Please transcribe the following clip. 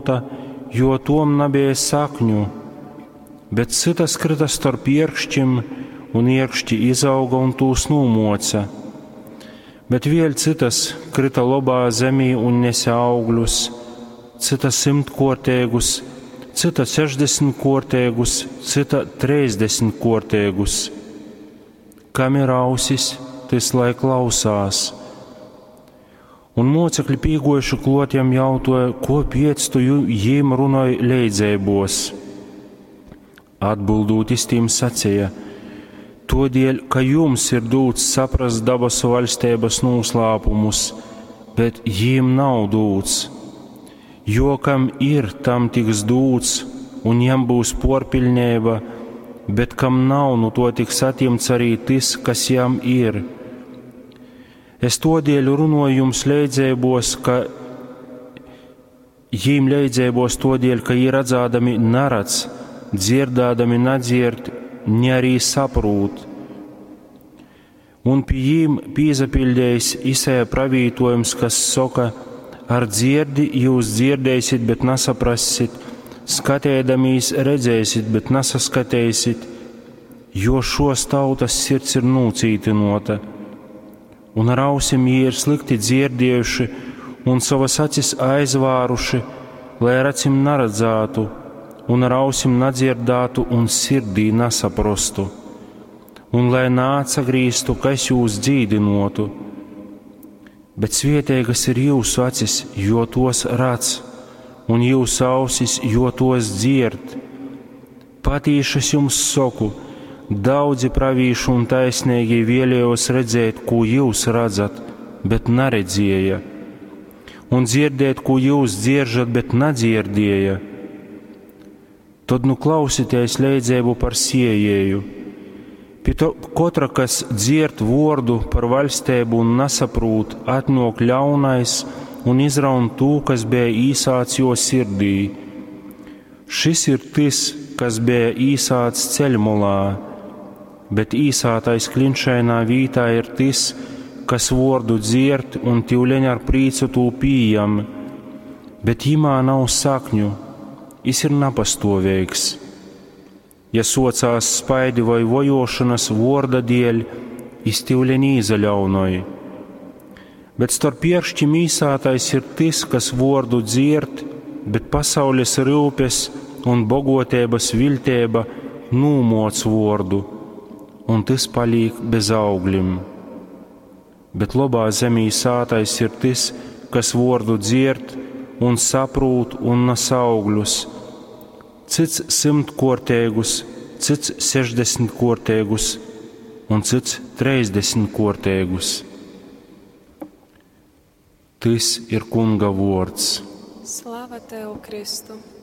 jo tom nebija sakņu, bet citas krita starp iekšķim, un iekšķi izauga un tūs nomoca. Bet vēl citas krita labā zemī un nesa augļus, cita 100 kortēgus, cita 60 kortēgus, cita 30 kortēgus. Kam ir ausis, tas lai klausās. Un mocekļi pīgojuši klotiem jautāja, ko piec tu jīm runāja leidzēbos. Atbildot tiem sacīja, todēļ, ka jums ir dūts saprast dabasu valstības noslēpumus, bet jīm nav dūts. Jo kam ir, tam tiks dūts, un jam būs porpilnība, bet kam nav, nu to tiks atņemts arī tas, kas jam ir. Es todēļ runāju jums leidzēbos, ka jīm leidzēbos todēļ, ka ir redzādami neredz, dzirdādami nedzird, ne arī saprūt. Un pie jīm pīzapildējis Isaija pravītojums, kas soka, ar dzirdi jūs dzirdēsiet, bet nesaprasit, skatēdamīs redzēsiet, bet nesaskatēsiet, jo šos tautas sirds ir nūcītinota. Un ar ausim jie ir slikti dzirdējuši un savas acis aizvāruši, lai ar acim neredzētu, un ar ausim nedzirdātu un sirdī nesaprastu, un lai neatsagrīstu, kas jūs dzīdinotu. Bet svietēgas ir jūsu acis, jo tos redz, un jūsu ausis, jo tos dzird. Patīšas jums saku, daudzi pravīšu un taisnīgi vēlējos redzēt, ko jūs redzat, bet neredzēja, un dzirdēt, ko jūs dzirdat, bet nedzirdēja. Tad nu klausieties leidzēbu par siejēju. Katra, kas dzird vārdu par valstību un nesaprūt, atņok ļaunais un izraun to, kas bija īsāts jo sirdī. Šis ir tas, kas bija īsāts ceļmolā, bet īsātais klinšainā vītā ir tas, kas vārdu dzird un tīvleņ ar prīcu to pījam, bet jimā nav sakņu, jis ir nepastāvīgs. Ja socās spaidi vai vojošanas vārda dēļ, jis tīvleņ izaļaunoja. Bet starp iekšķim īsātais ir tas, kas vārdu dzird, bet pasaules rūpes un bogotēbas viltēba nūmoc vārdu, un tas paliek bez augļiem. Bet labā zemī sātais ir tas, kas vārdu dzird un saprūt un nes augļus, cits 100 kortēgus, cits 60 kortēgus un cits 30 kortēgus. Tas ir Kunga vārds. Slava Tev, Kristu!